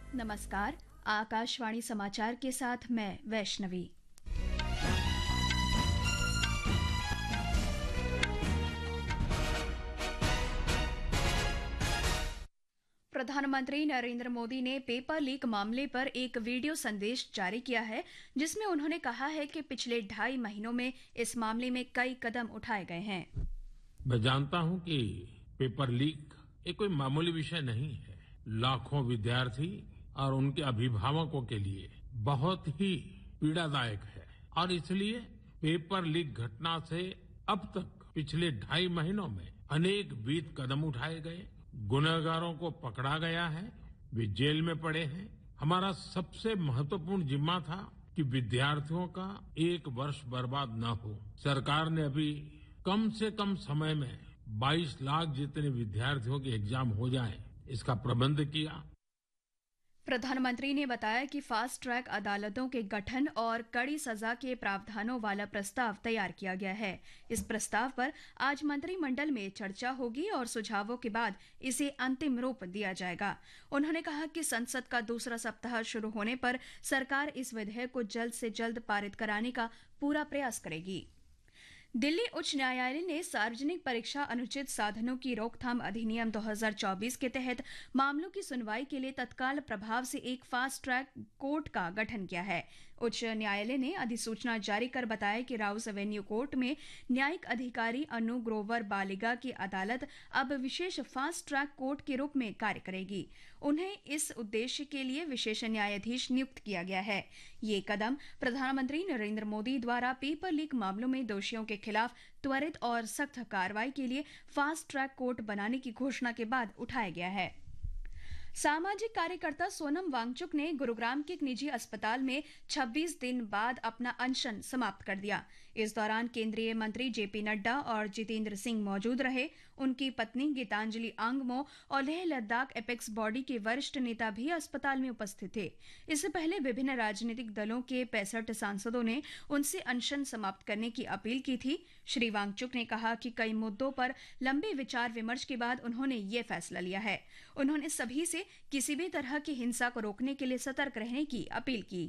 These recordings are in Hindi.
नमस्कार। आकाशवाणी समाचार के साथ मैं वैष्णवी। प्रधानमंत्री नरेंद्र मोदी ने पेपर लीक मामले पर एक वीडियो संदेश जारी किया है, जिसमें उन्होंने कहा है कि पिछले 2.5 महीनों में इस मामले में कई कदम उठाए गए हैं। मैं जानता हूं कि पेपर लीक एक कोई मामूली विषय नहीं है। लाखों विद्यार्थी और उनके अभिभावकों के लिए बहुत ही पीड़ादायक है और इसलिए पेपर लीक घटना से अब तक पिछले 2.5 महीनों में अनेक विध कदम उठाए गए, गुनहगारों को पकड़ा गया है, वे जेल में पड़े हैं। हमारा सबसे महत्वपूर्ण जिम्मा था कि विद्यार्थियों का एक वर्ष बर्बाद न हो। सरकार ने अभी कम से कम समय में 22 लाख जितने विद्यार्थियों के एग्जाम हो जाए, इसका प्रबंध किया। प्रधानमंत्री ने बताया कि फास्ट ट्रैक अदालतों के गठन और कड़ी सजा के प्रावधानों वाला प्रस्ताव तैयार किया गया है। इस प्रस्ताव पर आज मंत्रिमंडल में चर्चा होगी और सुझावों के बाद इसे अंतिम रूप दिया जाएगा। उन्होंने कहा कि संसद का दूसरा सप्ताह शुरू होने पर सरकार इस विधेयक को जल्द से जल्द पारित कराने का पूरा प्रयास करेगी। दिल्ली उच्च न्यायालय ने सार्वजनिक परीक्षा अनुचित साधनों की रोकथाम अधिनियम 2024 के तहत मामलों की सुनवाई के लिए तत्काल प्रभाव से एक फास्ट ट्रैक कोर्ट का गठन किया है। उच्च न्यायालय ने अधिसूचना जारी कर बताया कि राउस एवेन्यू कोर्ट में न्यायिक अधिकारी अनु ग्रोवर बालिगा की अदालत अब विशेष फास्ट ट्रैक कोर्ट के रूप में कार्य करेगी। उन्हें इस उद्देश्य के लिए विशेष न्यायाधीश नियुक्त किया गया है। ये कदम प्रधानमंत्री नरेंद्र मोदी द्वारा पेपर लीक मामलों में दोषियों के खिलाफ त्वरित और सख्त कार्रवाई के लिए फास्ट ट्रैक कोर्ट बनाने की घोषणा के बाद उठाया गया है। सामाजिक कार्यकर्ता सोनम वांगचुक ने गुरुग्राम के एक निजी अस्पताल में 26 दिन बाद अपना अनशन समाप्त कर दिया। इस दौरान केंद्रीय मंत्री जेपी नड्डा और जितेंद्र सिंह मौजूद रहे। उनकी पत्नी गीतांजलि आंगमो और लेह लद्दाख एपेक्स बॉडी के वरिष्ठ नेता भी अस्पताल में उपस्थित थे। इससे पहले विभिन्न राजनीतिक दलों के 65 सांसदों ने उनसे अनशन समाप्त करने की अपील की थी। श्री वांगचुक ने कहा कि कई मुद्दों पर लंबे विचार विमर्श के बाद उन्होंने ये फैसला लिया है। उन्होंने सभी से किसी भी तरह की हिंसा को रोकने के लिए सतर्क रहने की अपील की।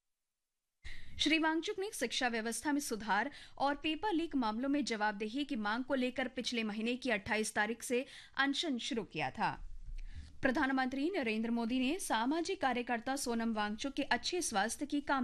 श्री वांगचुक ने शिक्षा व्यवस्था में सुधार और पेपर लीक मामलों में जवाबदेही की मांग को लेकर पिछले महीने की 28 तारीख से अनशन शुरू किया था। प्रधानमंत्री नरेंद्र मोदी ने सामाजिक कार्यकर्ता सोनम वांगचुक के अच्छे स्वास्थ्य की कामना